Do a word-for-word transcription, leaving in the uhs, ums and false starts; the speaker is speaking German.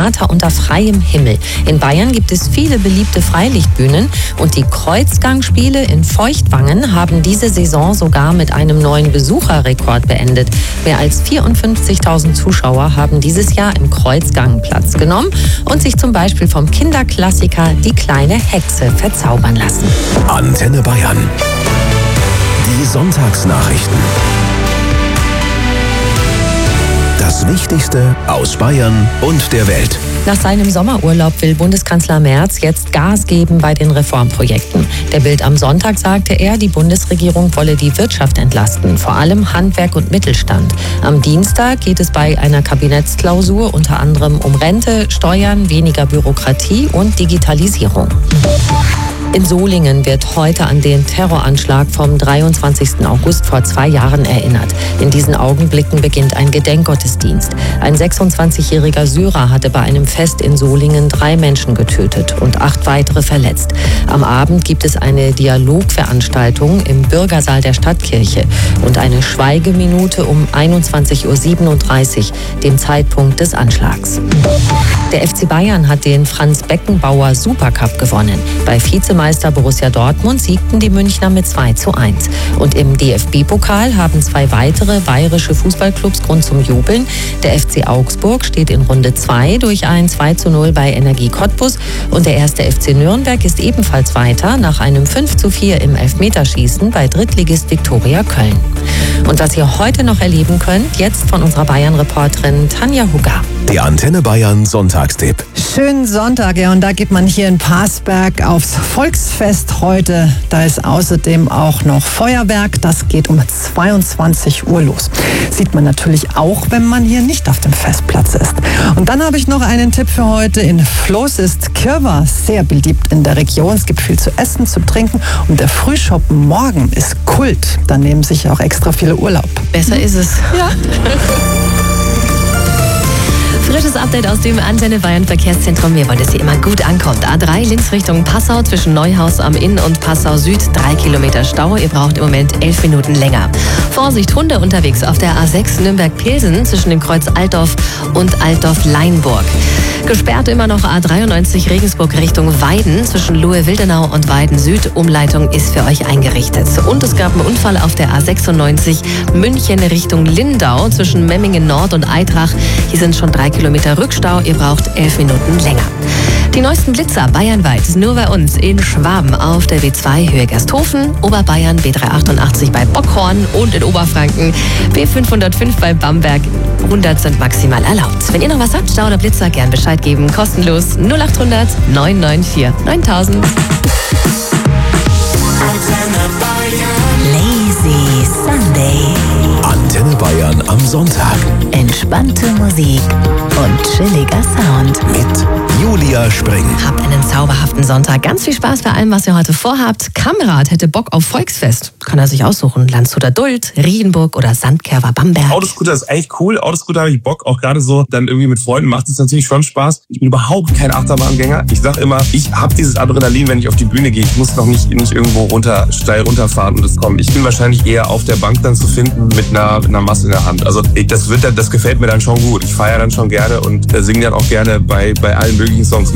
Theater unter freiem Himmel. In Bayern gibt es viele beliebte Freilichtbühnen und die Kreuzgangspiele in Feuchtwangen haben diese Saison sogar mit einem neuen Besucherrekord beendet. Mehr als vierundfünfzigtausend Zuschauer haben dieses Jahr im Kreuzgang Platz genommen und sich zum Beispiel vom Kinderklassiker Die kleine Hexe verzaubern lassen. Antenne Bayern. Die Sonntagsnachrichten. Das Wichtigste aus Bayern und der Welt. Nach seinem Sommerurlaub will Bundeskanzler Merz jetzt Gas geben bei den Reformprojekten. Der Bild am Sonntag sagte er, die Bundesregierung wolle die Wirtschaft entlasten, vor allem Handwerk und Mittelstand. Am Dienstag geht es bei einer Kabinettsklausur unter anderem um Rente, Steuern, weniger Bürokratie und Digitalisierung. In Solingen wird heute an den Terroranschlag vom dreiundzwanzigsten August vor zwei Jahren erinnert. In diesen Augenblicken beginnt ein Gedenkgottesdienst. Ein sechsundzwanzigjähriger Syrer hatte bei einem Fest in Solingen drei Menschen getötet und acht weitere verletzt. Am Abend gibt es eine Dialogveranstaltung im Bürgersaal der Stadtkirche und eine Schweigeminute um einundzwanzig Uhr siebenunddreißig, dem Zeitpunkt des Anschlags. Der F C Bayern hat den Franz-Beckenbauer Supercup gewonnen. Bei Vizemeister Borussia Dortmund siegten die Münchner mit zwei zu eins. Und im D F B-Pokal haben zwei weitere bayerische Fußballclubs Grund zum Jubeln. Der F C Augsburg steht in Runde zwei durch ein zwei zu null bei Energie Cottbus. Und der erste F C Nürnberg ist ebenfalls weiter nach einem fünf zu vier im Elfmeterschießen bei Drittligist Viktoria Köln. Und was ihr heute noch erleben könnt, jetzt von unserer Bayern-Reporterin Tanja Hugger. Der Antenne Bayern Sonntagstipp. Schönen Sonntag, ja, und da geht man hier in Parsberg aufs Volksfest heute. Da ist außerdem auch noch Feuerwerk. Das geht um zweiundzwanzig Uhr los. Sieht man natürlich auch, wenn man hier nicht auf dem Festplatz ist. Und dann habe ich noch einen Tipp für heute. In Floß ist Kirwa sehr beliebt in der Region. Es gibt viel zu essen, zu trinken und der Frühschoppen morgen ist Kult. Da nehmen sich auch extra viele Urlaub. Besser ist es. Ja. Frisches Update aus dem Antenne Bayern Verkehrszentrum. Wir wollen, dass ihr immer gut ankommt. A drei links Richtung Passau zwischen Neuhaus am Inn und Passau Süd. Drei Kilometer Stau. Ihr braucht im Moment elf Minuten länger. Vorsicht, Hunde unterwegs auf der A sechs Nürnberg-Pilsen zwischen dem Kreuz Altdorf und Altdorf-Leinburg. Gesperrt immer noch A dreiundneunzig Regensburg Richtung Weiden zwischen Lohe-Wildenau und Weiden Süd. Umleitung ist für euch eingerichtet. Und es gab einen Unfall auf der A sechsundneunzig München Richtung Lindau zwischen Memmingen Nord und Eitrach. Hier sind schon drei Kilometer Rückstau. Ihr braucht elf Minuten länger. Die neuesten Blitzer bayernweit nur bei uns in Schwaben auf der B zwei Höhe Gersthofen, Oberbayern B dreihundertachtundachtzig bei Bockhorn und in Oberfranken B fünfhundertfünf bei Bamberg. hundert sind maximal erlaubt. Wenn ihr noch was habt, Stau oder Blitzer, gern Bescheid geben. Kostenlos null achthundert neun neun vier neuntausend. Lazy Sunday. Antenne Bayern am Sonntag. Entspannte Musik und chilliger Sound. Mit Julia Spring. Habt einen zauberhaften Sonntag. Ganz viel Spaß bei allem, was ihr heute vorhabt. Kamerad hätte Bock auf Volksfest. Kann er sich aussuchen. Landshuter Duld, Riedenburg oder Sandkerver Bamberg. Autoscooter ist echt cool. Autoscooter habe ich Bock. Auch gerade so dann irgendwie mit Freunden macht es natürlich schon Spaß. Ich bin überhaupt kein Achterbahngänger. Ich sag immer, ich habe dieses Adrenalin, wenn ich auf die Bühne gehe. Ich muss noch nicht, nicht irgendwo runter, steil runterfahren und es kommt. Ich bin wahrscheinlich eher auf der Bank dann zu finden mit einer, mit einer Masse in der Hand. Also das wird dann, das gefällt mir dann schon gut. Ich feiere dann schon gerne und äh, singe dann auch gerne bei, bei allen möglichen Songs